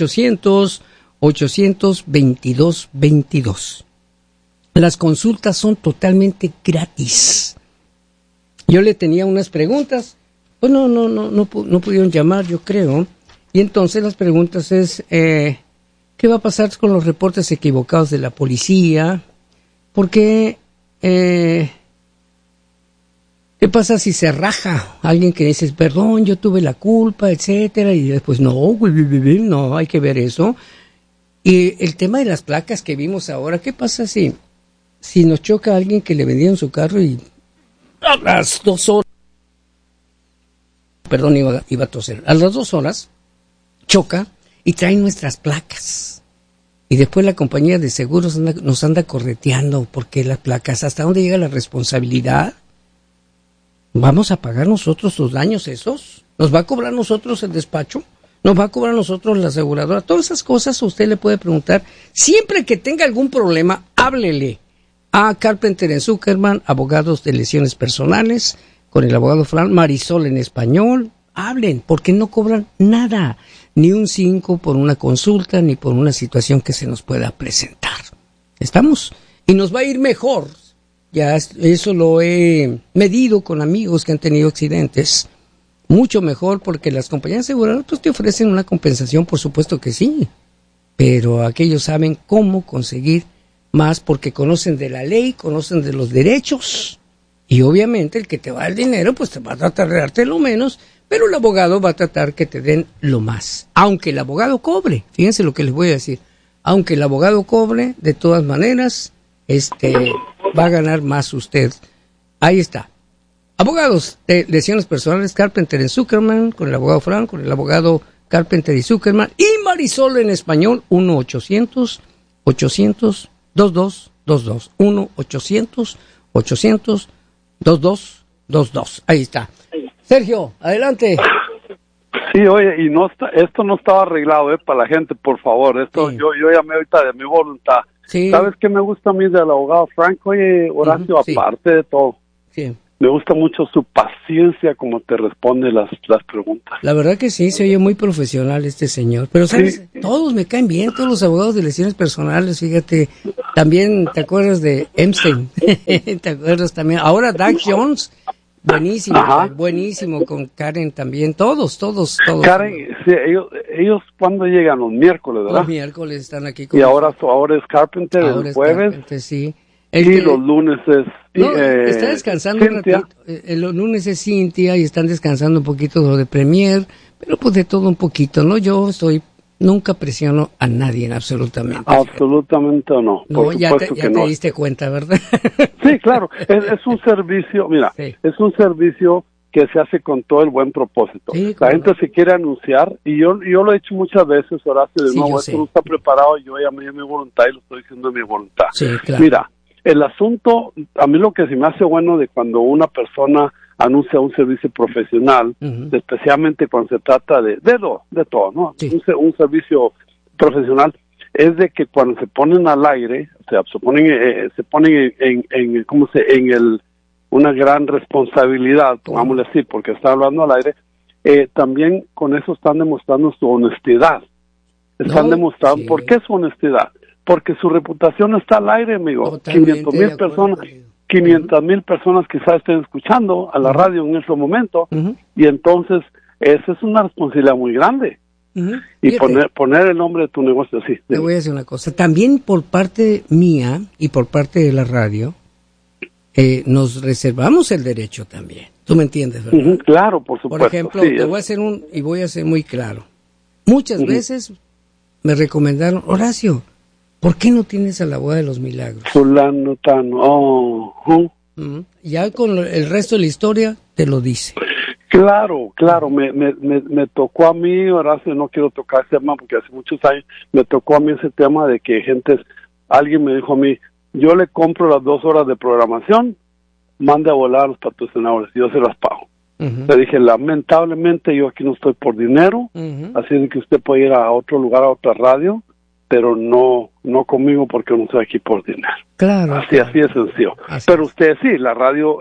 1-800-822-22. Las consultas son totalmente gratis. Yo le tenía unas preguntas, pues no pudieron llamar, yo creo, y entonces las preguntas es, ¿qué va a pasar con los reportes equivocados de la policía? ¿Por qué? ¿Qué pasa si se raja alguien que dice, perdón, yo tuve la culpa, etcétera? Y después, no, hay que ver eso. Y el tema de las placas que vimos ahora, ¿qué pasa si nos choca alguien que le vendieron su carro y a las 2 horas, perdón, iba a toser, a las 2 horas choca y trae nuestras placas? Y después la compañía de seguros nos anda correteando porque las placas, ¿hasta dónde llega la responsabilidad? ¿Vamos a pagar nosotros los daños esos? ¿Nos va a cobrar nosotros el despacho? ¿Nos va a cobrar nosotros la aseguradora? Todas esas cosas usted le puede preguntar. Siempre que tenga algún problema, háblele a Carpenter en Zuckerman, abogados de lesiones personales, con el abogado Fran, Marisol en español. Hablen, porque no cobran nada, ni un 5 por una consulta, ni por una situación que se nos pueda presentar. ¿Estamos? Y nos va a ir mejor. Ya eso lo he medido con amigos que han tenido accidentes. Mucho mejor porque las compañías aseguradoras pues te ofrecen una compensación, por supuesto que sí. Pero aquellos saben cómo conseguir más porque conocen de la ley, conocen de los derechos. Y obviamente el que te va el dinero pues te va a tratar de darte lo menos, pero el abogado va a tratar que te den lo más. Aunque el abogado cobre, fíjense lo que les voy a decir. Aunque el abogado cobre, de todas maneras, va a ganar más usted. Ahí está. Abogados de lesiones personales, Carpenter en Zuckerman, con el abogado Frank, con el abogado Carpenter y Zuckerman, y Marisol en español, 1-800-800-2222. 1-800-800-2222. Ahí está. Sergio, adelante. Sí, oye, y esto no estaba arreglado, para la gente, por favor. Esto sí. Yo llamé ahorita de mi voluntad. Sí. ¿Sabes qué me gusta a mí del abogado Frank? Oye, Horacio, aparte de todo, me gusta mucho su paciencia como te responde las preguntas. La verdad que sí, se oye muy profesional este señor. Pero, ¿sabes? Todos me caen bien, todos los abogados de lesiones personales, fíjate. También, ¿te acuerdas de Epstein? ¿Te acuerdas también? Ahora Doug Jones, buenísimo, buenísimo, con Karen también, todos. Karen, sí, ellos ¿cuándo llegan? Los miércoles, ¿verdad? Los miércoles están aquí. Y ahora es Carpenter, el jueves. Carpenter, sí. Los lunes es... está descansando Cynthia. un ratito. Los lunes es Cintia y están descansando un poquito lo de Premier, pero pues de todo un poquito, ¿no? Nunca presiono a nadie, absolutamente. Absolutamente no. No, ya te diste cuenta, ¿verdad? Sí, claro. Es un servicio, mira, es un servicio que se hace con todo el buen propósito. Sí, la gente se quiere anunciar, y yo lo he hecho muchas veces, Horacio, de nuevo, esto no está preparado, yo ya me di mi voluntad y lo estoy diciendo de mi voluntad. Sí, claro. Mira, el asunto, a mí lo que se me hace bueno de cuando una persona anuncia un servicio profesional, especialmente cuando se trata de todo, ¿no? Sí. Un servicio profesional, es de que cuando se ponen al aire, o sea, se ponen en una gran responsabilidad, vamos a decir, porque está hablando al aire, también con eso están demostrando su honestidad. Están demostrando, ¿por qué su honestidad? Porque su reputación está al aire, amigo. 500,000 personas. 500,000 personas quizás estén escuchando a la radio en ese momento, y entonces esa es una responsabilidad muy grande. Y poner el nombre de tu negocio así. Te voy a decir una cosa, también por parte mía y por parte de la radio, nos reservamos el derecho también. ¿Tú me entiendes, verdad? Claro, por supuesto. Por ejemplo, voy a ser muy claro. Muchas veces me recomendaron, Horacio, ¿por qué no tienes a la Boda de los Milagros? Fulano, Tano, Ya con el resto de la historia te lo dice. Claro, me tocó a mí, Horacio, no quiero tocar ese tema porque hace muchos años me tocó a mí ese tema de que alguien me dijo a mí, yo le compro las 2 horas de programación, mande a volar a los patrocinadores, yo se las pago. Le dije, lamentablemente yo aquí no estoy por dinero, así es que usted puede ir a otro lugar, a otra radio, pero no conmigo porque no estoy aquí por dinero. Claro. Así es sencillo. Pero usted sí, la radio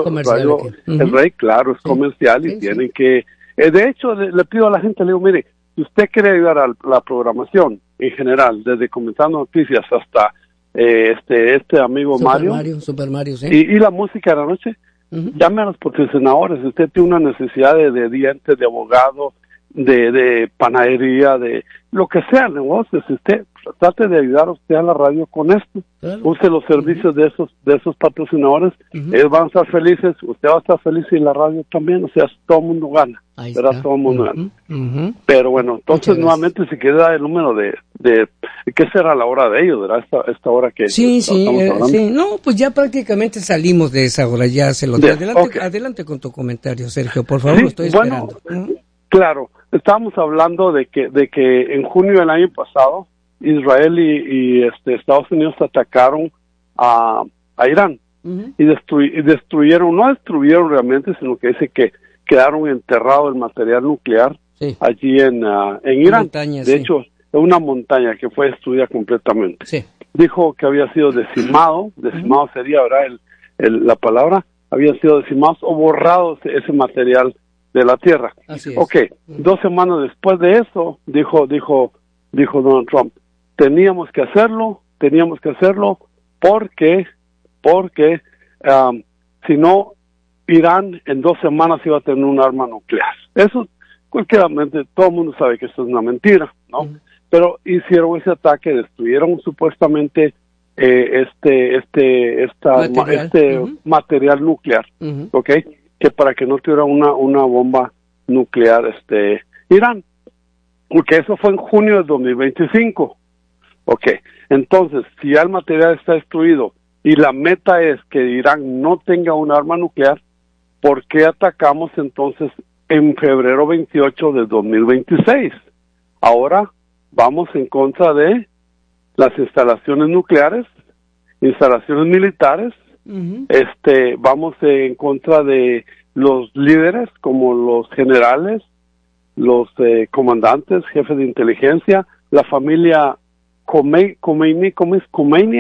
el Rey, claro, es comercial y tienen que... de hecho, le pido a la gente, le digo, mire, si usted quiere ayudar a la programación en general, desde comenzando noticias hasta este amigo Super Mario, sí. Y la música de la noche, llame a los patrocinadores. Si usted tiene una necesidad de dientes, de abogado, de panadería, de lo que sea, negocios, usted trate de ayudar a usted a la radio con esto. Claro. Use los servicios de esos patrocinadores, ellos van a estar felices, usted va a estar feliz y la radio también, o sea, todo el mundo gana. ¿Verdad? Todo el mundo gana. Pero bueno, entonces nuevamente se queda el número de ¿qué será la hora de ellos, verdad? Esta hora que estamos hablando. Sí, no, pues ya prácticamente salimos de esa hora, ya se lo adelante con tu comentario, Sergio, por favor, lo estoy esperando. Claro, estábamos hablando de que en junio del año pasado Israel y Estados Unidos atacaron a Irán y destruyeron, no destruyeron realmente, sino que dice que quedaron enterrado el material nuclear allí en Irán. Montaña, de hecho, es una montaña que fue destruida completamente. Sí. Dijo que había sido decimado sería, ¿verdad? La palabra, había sido decimado o borrado ese material de la tierra. Así es. Okay, 2 semanas después de eso, dijo Donald Trump, teníamos que hacerlo porque si no, Irán en 2 semanas iba a tener un arma nuclear. Eso, todo el mundo sabe que eso es una mentira, ¿no? Pero hicieron ese ataque, destruyeron supuestamente material nuclear, ¿okay? Que para que no tuviera una bomba nuclear Irán, porque eso fue en junio de 2025. Entonces, si ya el material está destruido y la meta es que Irán no tenga un arma nuclear, ¿por qué atacamos entonces en febrero 28 de 2026? Ahora vamos en contra de las instalaciones nucleares, instalaciones militares, vamos en contra de los líderes como los generales, los comandantes, jefes de inteligencia, la familia Khomeini, ¿cómo es? Khomeini,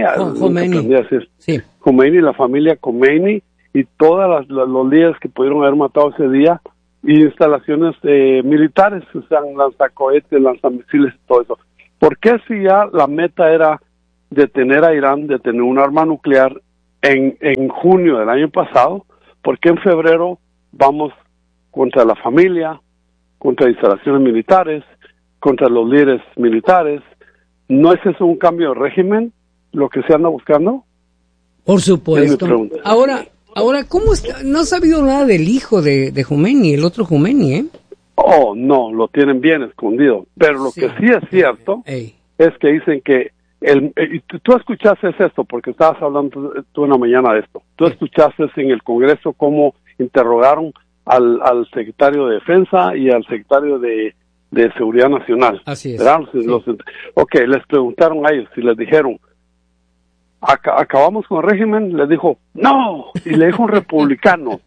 sí. Khomeini, la familia Khomeini y todos los líderes que pudieron haber matado ese día, y instalaciones militares, usan lanzacohetes, lanzamisiles y todo eso. ¿Por qué si ya la meta era detener a Irán, de tener un arma nuclear en junio del año pasado? ¿Por qué en febrero vamos contra la familia, contra instalaciones militares, contra los líderes militares? ¿No es eso un cambio de régimen lo que se anda buscando? Por supuesto. Ahora, ¿cómo está? No ha sabido nada del hijo de Khomeini, el otro Khomeini, ¿eh? Oh, no, lo tienen bien escondido. Pero lo que sí es cierto es que dicen que tú escuchaste esto, porque estabas hablando tú en la mañana de esto. Tú escuchaste en el Congreso cómo interrogaron al secretario de Defensa y al secretario de Seguridad Nacional. Así es. ¿Verdad? Les preguntaron a ellos y les dijeron, ¿acabamos con el régimen? Les dijo, no. Y le dijo un republicano,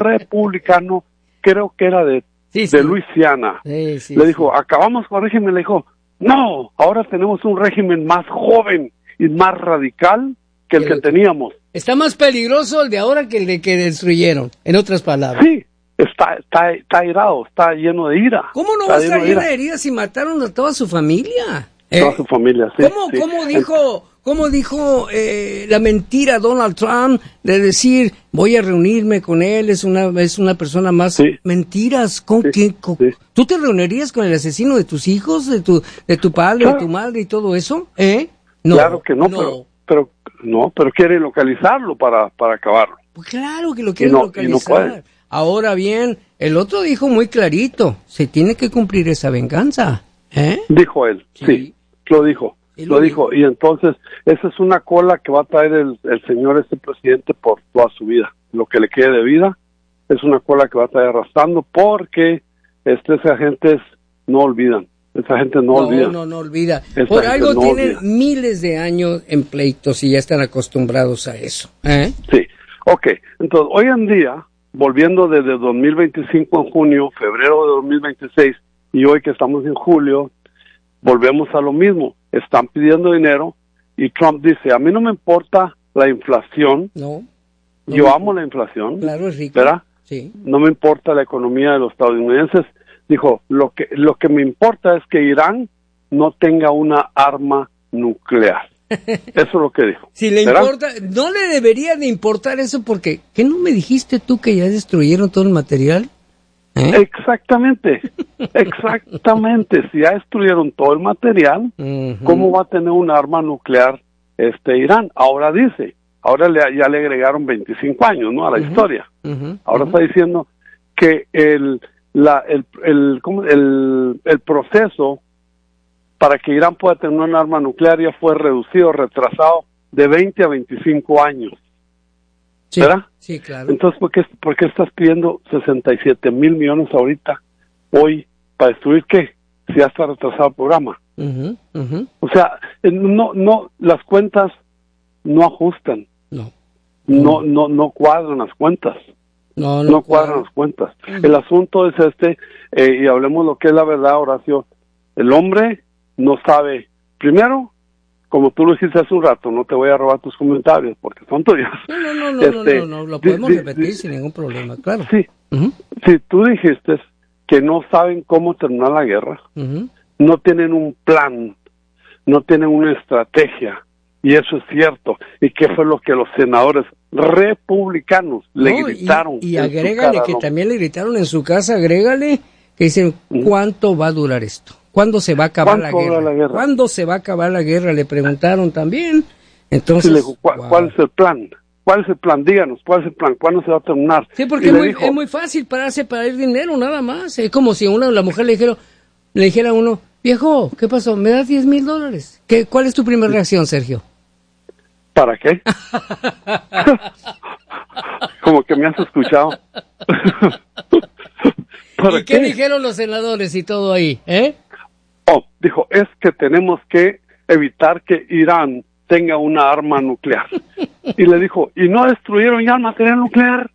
creo que era de Luisiana. Le dijo, ¿acabamos con el régimen? Le dijo, no, ahora tenemos un régimen más joven y más radical que el que teníamos. Está más peligroso el de ahora que el de que destruyeron, en otras palabras. Sí, está irado, está lleno de ira. ¿Cómo no va a estar lleno de ira si mataron a toda su familia? Toda su familia, sí. ¿Cómo dijo la mentira Donald Trump de decir voy a reunirme con él, es una persona más? Sí. Mentiras. ¿Tú te reunirías con el asesino de tus hijos, de tu padre, de tu madre y todo eso? No. Claro que no. Pero quiere localizarlo para acabarlo. Pues claro que lo quiere localizar. Y no puede. Ahora bien, el otro dijo muy clarito, se tiene que cumplir esa venganza. Dijo él, sí, lo dijo. Y entonces, esa es una cola que va a traer el señor presidente por toda su vida. Lo que le quede de vida es una cola que va a estar arrastrando porque esa gente no olvidan. Esa gente no olvida. No olvida. Por algo tienen miles de años en pleitos y ya están acostumbrados a eso. Sí, ok. Entonces, hoy en día, volviendo desde 2025 en junio, febrero de 2026, y hoy que estamos en julio, volvemos a lo mismo. Están pidiendo dinero y Trump dice, a mí no me importa la inflación. Yo amo la inflación. Claro, es rico. ¿Verdad? Sí. No me importa la economía de los estadounidenses. Dijo, lo que me importa es que Irán no tenga una arma nuclear. Eso es lo que dijo. Si le importa, no le debería de importar eso porque, ¿qué no me dijiste tú que ya destruyeron todo el material? Exactamente. Si ya destruyeron todo el material, ¿cómo va a tener un arma nuclear Irán? Ahora ya le agregaron 25 años, ¿no? A la historia. Ahora está diciendo que el proceso para que Irán pueda tener un arma nuclear ya fue retrasado de 20 a 25 años. Sí, ¿verdad? Sí, claro. Entonces, ¿por qué estás pidiendo 67 mil millones ahorita, hoy, para destruir qué? Si ya está retrasado el programa. O sea, no, las cuentas no ajustan. No cuadran las cuentas. No cuadran las cuentas. El asunto es y hablemos lo que es la verdad, Horacio. El hombre no sabe, primero, como tú lo dijiste hace un rato, no te voy a robar tus comentarios porque son tuyos. No, lo podemos repetir sin ningún problema, claro. Sí, sí, tú dijiste que no saben cómo terminar la guerra, no tienen un plan, no tienen una estrategia, y eso es cierto. ¿Y qué fue lo que los senadores republicanos le gritaron? Y agrégale que también le gritaron en su casa, agrégale, que dicen, ¿cuánto va a durar esto? ¿Cuándo se va a acabar la guerra? ¿Cuándo se va a acabar la guerra? Le preguntaron también. Entonces, ¿cuál es el plan? ¿Cuál es el plan? Díganos, ¿cuál es el plan? ¿Cuándo se va a terminar? Sí, porque es muy fácil pararse para ir dinero, nada más. Es como si la mujer le dijera a uno, viejo, ¿qué pasó? ¿Me das $10,000? ¿Cuál es tu primera reacción, Sergio? ¿Para qué? Como que me has escuchado. ¿Y qué dijeron los senadores y todo ahí? Dijo, es que tenemos que evitar que Irán tenga una arma nuclear. Y le dijo, ¿y no destruyeron ya el material nuclear?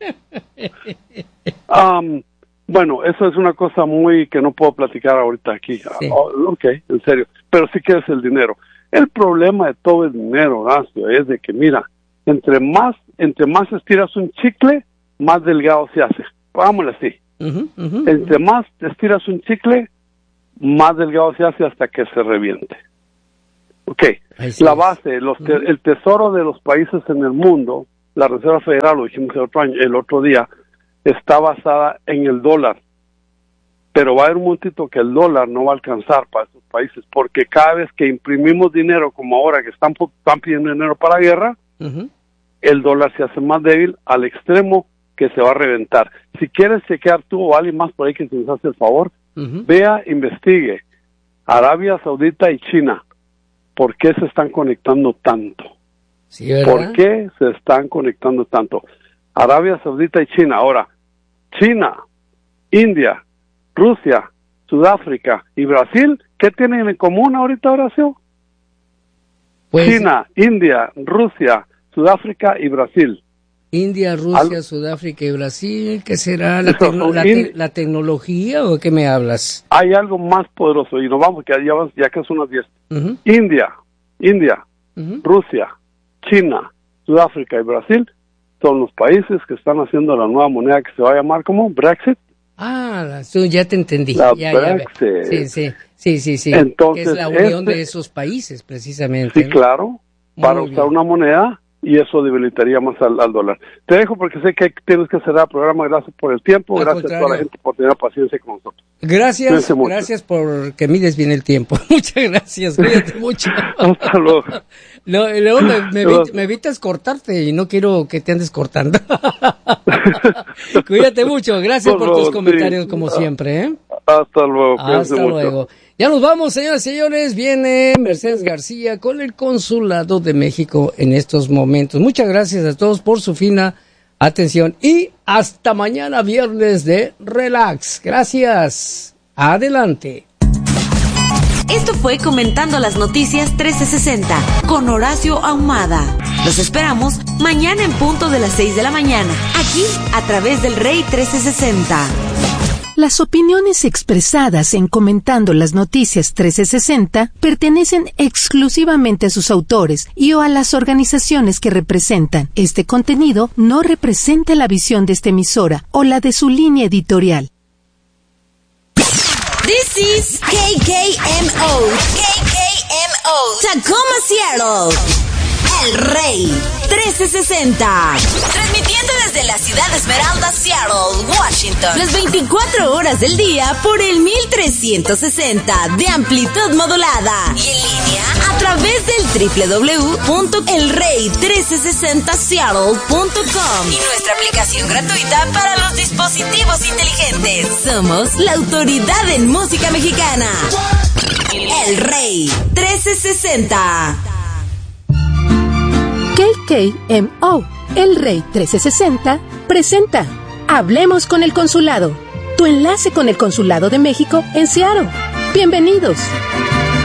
Bueno, eso es una cosa muy que no puedo platicar ahorita aquí. Sí. Ok, en serio. Pero sí quieres el dinero. El problema de todo el dinero, Horacio, es de que, mira, entre más estiras un chicle, más delgado se hace. Vámonos así. Entre más estiras un chicle, más delgado se hace hasta que se reviente. Ok, la base, el tesoro de los países en el mundo, la Reserva Federal, lo dijimos el otro día, está basada en el dólar. Pero va a haber un momentito que el dólar no va a alcanzar para esos países, porque cada vez que imprimimos dinero, como ahora que están pidiendo dinero para la guerra, el dólar se hace más débil al extremo que se va a reventar. Si quieres chequear tú o alguien más por ahí que te hace el favor, vea, investigue Arabia Saudita y China. ¿Por qué se están conectando tanto? Sí, ¿verdad? ¿Por qué se están conectando tanto? Arabia Saudita y China. Ahora, China, India, Rusia, Sudáfrica y Brasil, ¿qué tienen en común ahorita, Horacio? Pues, China, India, Rusia, Sudáfrica y Brasil. India, Rusia, Sudáfrica y Brasil, ¿qué será? ¿La tecnología o de qué me hablas? Hay algo más poderoso y nos vamos, que ya que son las 10. India, Rusia, China, Sudáfrica y Brasil son los países que están haciendo la nueva moneda que se va a llamar como Brexit. Ya te entendí. Brexit. Sí. Entonces, es la unión de esos países, precisamente. Sí, claro, para usar una moneda y eso debilitaría más al dólar. Te dejo porque sé que tienes que cerrar el programa. Gracias por el tiempo, gracias a toda la gente por tener paciencia con nosotros. Gracias por que mides bien el tiempo. Muchas gracias, cuídate mucho. Hasta luego. Luego me evitas cortarte y no quiero que te andes cortando. Cuídate mucho, gracias por tus comentarios como siempre, ¿eh? Hasta luego. Hasta luego. Ya nos vamos, señoras y señores. Viene Mercedes García con el Consulado de México en estos momentos. Muchas gracias a todos por su fina atención y hasta mañana viernes de Relax. Gracias. Adelante. Esto fue Comentando las Noticias 1360 con Horacio Ahumada. Los esperamos mañana en punto de las 6 de la mañana, aquí a través del Rey 1360. Las opiniones expresadas en Comentando las Noticias 1360 pertenecen exclusivamente a sus autores y o a las organizaciones que representan. Este contenido no representa la visión de esta emisora o la de su línea editorial. This is KKMO, Tacoma, Seattle, El Rey 1360, transmitiendo desde la ciudad de Esmeralda, Seattle, Washington, las 24 horas del día por el 1360 de amplitud modulada y en línea a través del www.elrey1360seattle.com y nuestra aplicación gratuita para los dispositivos inteligentes. Somos la autoridad en música mexicana. El Rey 1360. KKMO, El Rey 1360, presenta Hablemos con el Consulado, tu enlace con el Consulado de México en Seattle. Bienvenidos.